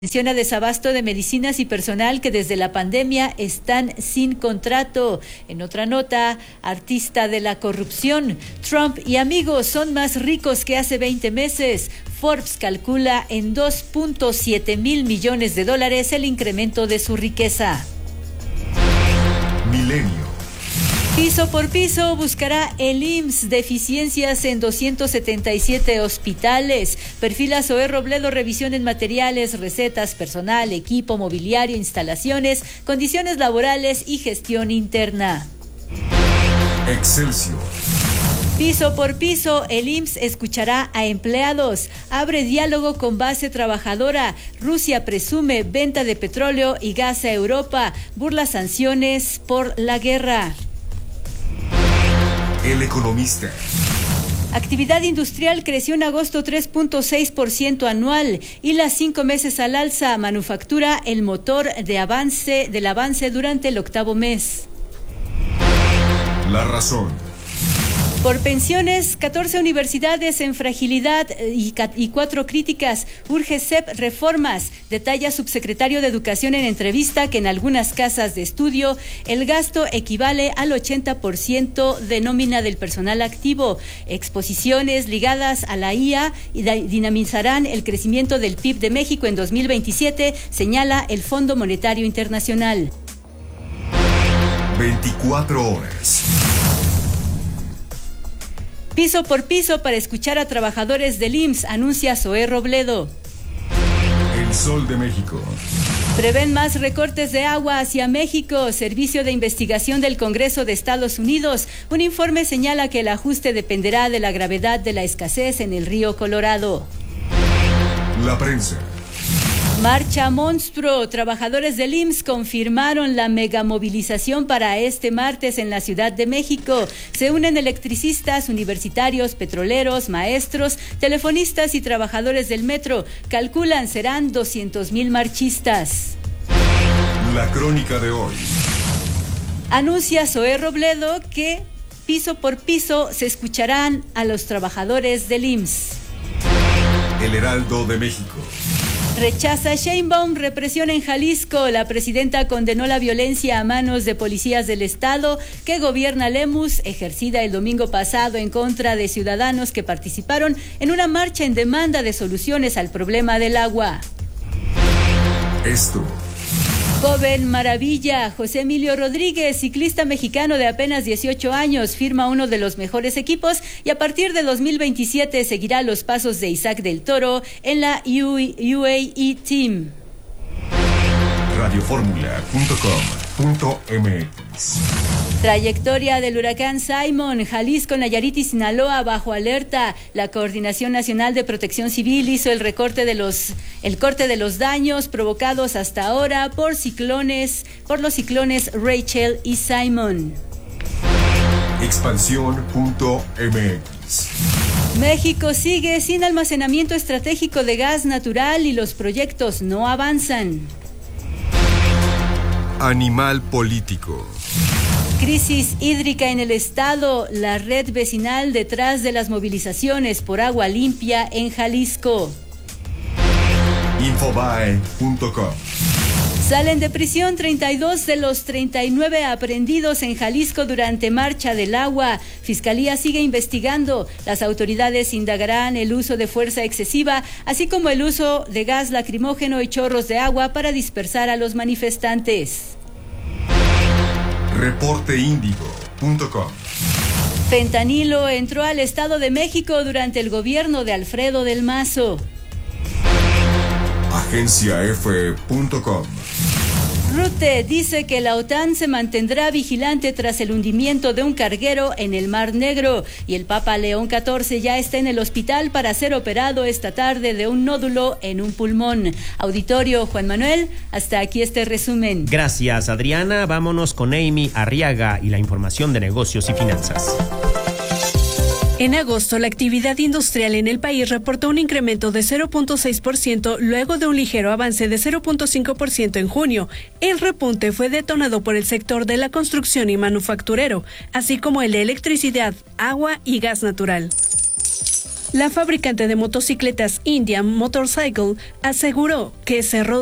Menciona desabasto de medicinas y personal que desde la pandemia están sin contrato. En otra nota, artista de la corrupción, Trump y amigos son más ricos que hace 20 meses. Forbes calcula en $2.7 mil millones el incremento de su riqueza. Milenio. Piso por piso buscará el IMSS deficiencias en 277 hospitales. Perfila Zoé Robledo revisión en materiales, recetas, personal, equipo, mobiliario, instalaciones, condiciones laborales y gestión interna. Excelsior. Piso por piso, el IMSS escuchará a empleados. Abre diálogo con base trabajadora. Rusia presume venta de petróleo y gas a Europa. Burla sanciones por la guerra. El Economista. Actividad industrial creció en agosto 3.6% anual y las 5 meses al alza. Manufactura el motor del avance durante el octavo mes. La Razón. Por pensiones, 14 universidades en fragilidad y 4 críticas. Urge CEP reformas. Detalla subsecretario de Educación en entrevista que en algunas casas de estudio el gasto equivale al 80% de nómina del personal activo. Exposiciones ligadas a la IA dinamizarán el crecimiento del PIB de México en 2027, señala el Fondo Monetario Internacional. 24 horas. Piso por piso para escuchar a trabajadores del IMSS, anuncia Zoé Robledo. El Sol de México. Prevén más recortes de agua hacia México. Servicio de Investigación del Congreso de Estados Unidos. Un informe señala que el ajuste dependerá de la gravedad de la escasez en el río Colorado. La Prensa. Marcha monstruo. Trabajadores del IMSS confirmaron la megamovilización para este martes en la Ciudad de México. Se unen electricistas, universitarios, petroleros, maestros, telefonistas y trabajadores del metro. Calculan serán 200,000 marchistas. La Crónica de hoy. Anuncia Zoé Robledo que piso por piso se escucharán a los trabajadores del IMSS. El Heraldo de México. Rechaza Sheinbaum represión en Jalisco. La presidenta condenó la violencia a manos de policías del estado que gobierna Lemus, ejercida el domingo pasado en contra de ciudadanos que participaron en una marcha en demanda de soluciones al problema del agua. Esto. Joven maravilla, José Emilio Rodríguez, ciclista mexicano de apenas 18 años, firma uno de los mejores equipos y a partir de 2027 seguirá los pasos de Isaac del Toro en la UAE Team. Radioformula.com.mx. Trayectoria del huracán Simon, Jalisco, Nayarit y Sinaloa bajo alerta. La Coordinación Nacional de Protección Civil hizo el corte de los daños provocados hasta ahora por los ciclones Rachel y Simon. Expansión.mx. México sigue sin almacenamiento estratégico de gas natural y los proyectos no avanzan. Animal político. Crisis hídrica en el estado, la red vecinal detrás de las movilizaciones por agua limpia en Jalisco. Infobae.com. Salen de prisión 32 de los 39 aprehendidos en Jalisco durante Marcha del Agua. Fiscalía sigue investigando. Las autoridades indagarán el uso de fuerza excesiva, así como el uso de gas lacrimógeno y chorros de agua para dispersar a los manifestantes. Reporteindigo.com. Fentanilo entró al Estado de México durante el gobierno de Alfredo del Mazo. Agenciaf.com. Rutte dice que la OTAN se mantendrá vigilante tras el hundimiento de un carguero en el Mar Negro y el Papa León XIV ya está en el hospital para ser operado esta tarde de un nódulo en un pulmón. Auditorio Juan Manuel, hasta aquí este resumen. Gracias, Adriana. Vámonos con Amy Arriaga y la información de negocios y finanzas. En agosto, la actividad industrial en el país reportó un incremento de 0.6% luego de un ligero avance de 0.5% en junio. El repunte fue detonado por el sector de la construcción y manufacturero, así como el de electricidad, agua y gas natural. La fabricante de motocicletas Indian Motorcycle aseguró que cerró